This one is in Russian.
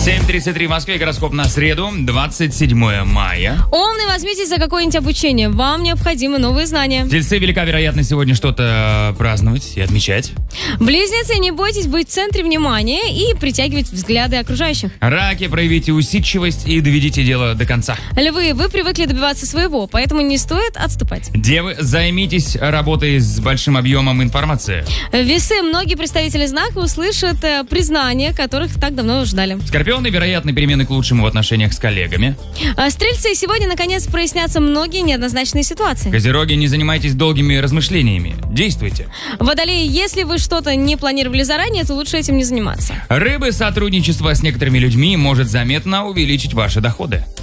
7:33 в Москве, гороскоп на среду, 27 мая. Умный, возьмитесь за какое-нибудь обучение. Вам необходимы новые знания. Тельцы, велика вероятность сегодня что-то праздновать и отмечать. Близнецы, не бойтесь быть в центре внимания и притягивать взгляды окружающих. Раки, проявите усидчивость и доведите дело до конца. Львы, вы привыкли добиваться своего, поэтому не стоит отступать. Девы, займитесь работой с большим объемом информации. Весы, многие представители знака услышат признания, которых так давно ждали. Скорпионы, вероятны перемены к лучшему в отношениях с коллегами. Стрельцы, сегодня наконец прояснятся многие неоднозначные ситуации. Козероги, не занимайтесь долгими размышлениями. Действуйте. Водолеи, если вы что-то не планировали заранее, то лучше этим не заниматься. Рыбы, сотрудничество с некоторыми людьми может заметно увеличить ваши доходы.